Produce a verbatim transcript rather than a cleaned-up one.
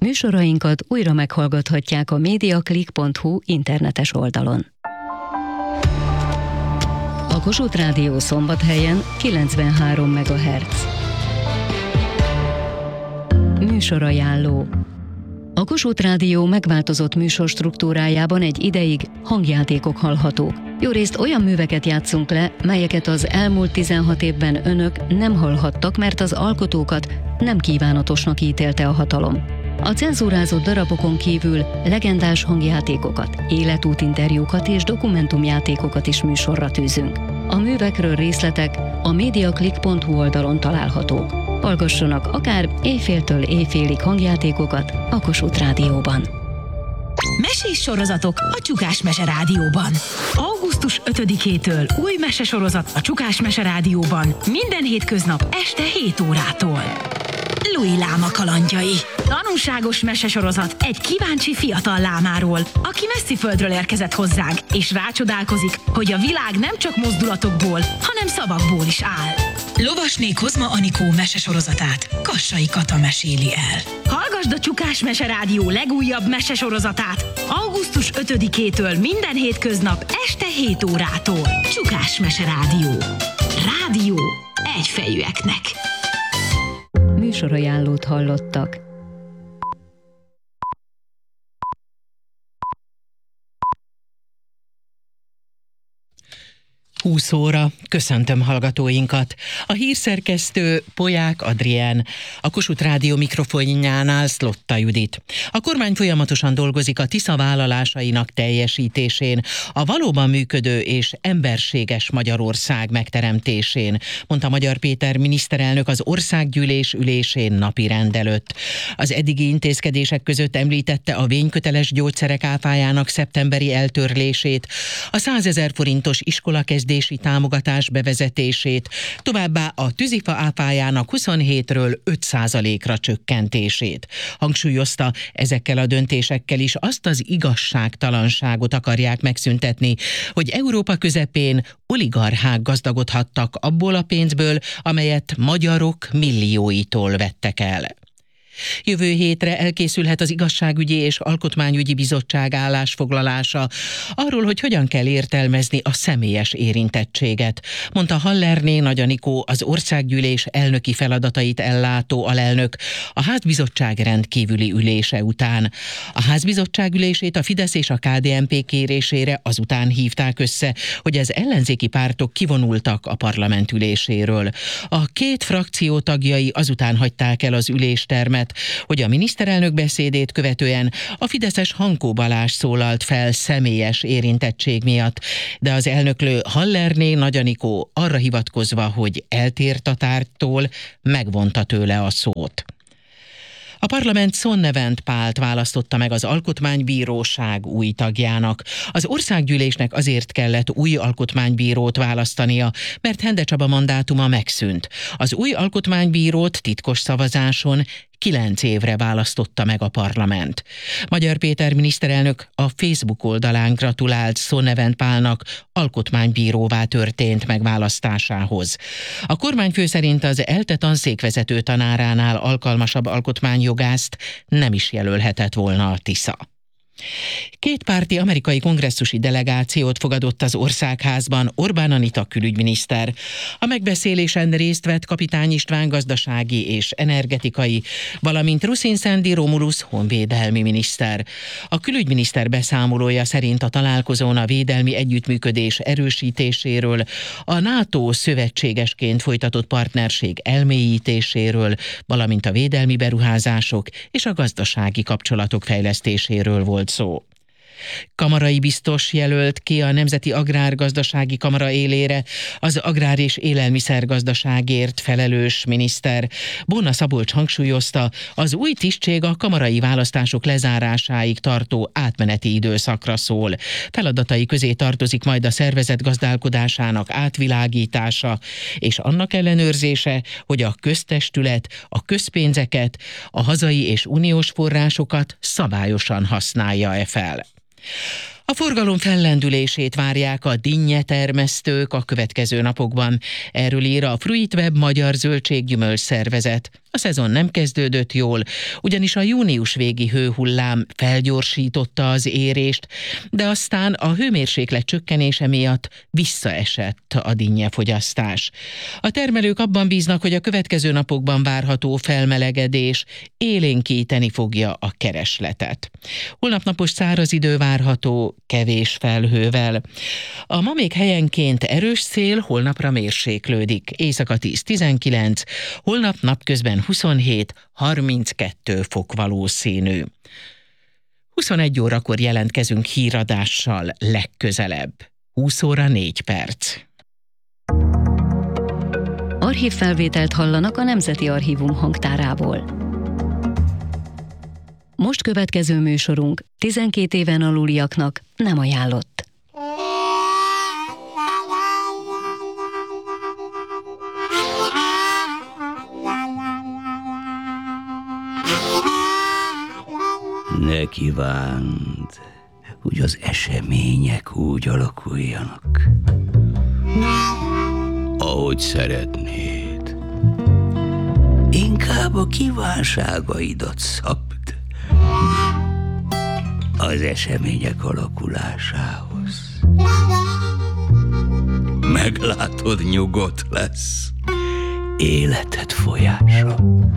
Műsorainkat újra meghallgathatják a mediaclick pont hu internetes oldalon. A Kossuth Rádió Szombathelyen kilencvenhárom megahertz. Műsorajánló. A Kossuth Rádió megváltozott műsorstruktúrájában egy ideig hangjátékok hallhatók. Jórészt olyan műveket játszunk le, melyeket az elmúlt tizenhat évben önök nem hallhattak, mert az alkotókat nem kívánatosnak ítélte a hatalom. A cenzúrázott darabokon kívül legendás hangjátékokat, életútinterjúkat és dokumentumjátékokat is műsorra tűzünk. A művekről részletek a mediaclick pont hu oldalon találhatók. Hallgassanak akár éjféltől éjfélig hangjátékokat a Kossuth Rádióban. Mesés sorozatok a Csukás Mese Rádióban. augusztus ötödikétől új mesesorozat a Csukás Mese Rádióban minden hétköznap este hét órától. Louis Láma kalandjai. Tanulságos mesesorozat egy kíváncsi fiatal lámáról, aki messzi földről érkezett hozzánk, és rácsodálkozik, hogy a világ nem csak mozdulatokból, hanem szavakból is áll. Lovasné Kozma Anikó mesesorozatát Kassai Kata meséli el. Hallgasd a Csukás Mese Rádió legújabb mesesorozatát augusztus ötödikétől minden hétköznap este hét órától. Csukás Mese Rádió. Rádió egyfejűeknek. Műsorajánlót hallottak. húsz óra, köszöntöm hallgatóinkat. A hírszerkesztő Polyák Adrien, a Kossuth Rádió mikrofonjánál Szlotta Judit. A kormány folyamatosan dolgozik a Tisza vállalásainak teljesítésén, a valóban működő és emberséges Magyarország megteremtésén, mondta Magyar Péter miniszterelnök az országgyűlés ülésén napirend előtt. Az eddigi intézkedések között említette a vényköteles gyógyszerek áfájának szeptemberi eltörlését, a százezer forintos iskolakezdési támogatás bevezetését, továbbá a tűzifa áfájának huszonhétről öt százalékra csökkentését. Hangsúlyozta, ezekkel a döntésekkel is azt az igazságtalanságot akarják megszüntetni, hogy Európa közepén oligarchák gazdagodhattak abból a pénzből, amelyet magyarok millióitól vettek el. Jövő hétre elkészülhet az Igazságügyi és Alkotmányügyi Bizottság állásfoglalása arról, hogy hogyan kell értelmezni a személyes érintettséget, mondta Hallerné Nagy Anikó, az országgyűlés elnöki feladatait ellátó alelnök a házbizottság rendkívüli ülése után. A házbizottság ülését a Fidesz és a ká dé en pé kérésére azután hívták össze, hogy az ellenzéki pártok kivonultak a parlament üléséről. A két frakció tagjai azután hagyták el az üléstermet, hogy a miniszterelnök beszédét követően a fideszes Hankó Balázs szólalt fel személyes érintettség miatt, de az elnöklő Hallerné Nagy Anikó arra hivatkozva, hogy eltért a tárgytól, megvonta tőle a szót. A parlament Sonnevent Pált választotta meg az Alkotmánybíróság új tagjának. Az országgyűlésnek azért kellett új alkotmánybírót választania, mert Hende Csaba mandátuma megszűnt. Az új alkotmánybírót titkos szavazáson kilenc évre választotta meg a parlament. Magyar Péter miniszterelnök a Facebook oldalán gratulált Sonnevent Pálnak alkotmánybíróvá történt megválasztásához. A kormányfő szerint az ELTE tanszékvezető tanáránál alkalmasabb alkotmányjogászt nem is jelölhetett volna a Tisza. Kétpárti amerikai kongresszusi delegációt fogadott az Országházban Orbán Anita külügyminiszter. A megbeszélésen részt vett Kapitány István gazdasági és energetikai, valamint Ruszin Szendi Romulus honvédelmi miniszter. A külügyminiszter beszámolója szerint a találkozón a védelmi együttműködés erősítéséről, a NATO szövetségesként folytatott partnerség elmélyítéséről, valamint a védelmi beruházások és a gazdasági kapcsolatok fejlesztéséről volt szó. Kamarai biztos jelölt ki a Nemzeti Agrárgazdasági Kamara élére az agrár- és élelmiszergazdaságért felelős miniszter. Bóna Szabolcs hangsúlyozta, az új tisztség a kamarai választások lezárásáig tartó átmeneti időszakra szól. Feladatai közé tartozik majd a szervezet gazdálkodásának átvilágítása és annak ellenőrzése, hogy a köztestület a közpénzeket, a hazai és uniós forrásokat szabályosan használja-e fel. A forgalom fellendülését várják a dinnyetermesztők a következő napokban. Erről ír a Fruitweb Magyar Zöldséggyümölcs Szervezet. A szezon nem kezdődött jól, ugyanis a június végi hőhullám felgyorsította az érést, de aztán a hőmérséklet csökkenése miatt visszaesett a dinnyefogyasztás. A termelők abban bíznak, hogy a következő napokban várható felmelegedés élénkíteni fogja a keresletet. Holnap napos száraz idő várható, kevés felhővel. A ma még helyenként erős szél, holnapra mérséklődik. Éjszaka tíz-tizenkilenc, holnap napközben huszonhét-harminckettő fok valószínű. huszonegy órakor jelentkezünk híradással legközelebb. húsz óra négy perc. Archívfelvételt hallanak a Nemzeti Archívum hangtárából. Most következő műsorunk tizenkét éven aluliaknak nem ajánlott. Ne kívánd, hogy az események úgy alakuljanak, ahogy szeretnéd. Inkább a kívánságaidat szabd az események alakulásához. Meglátod, nyugodt lesz életed folyása.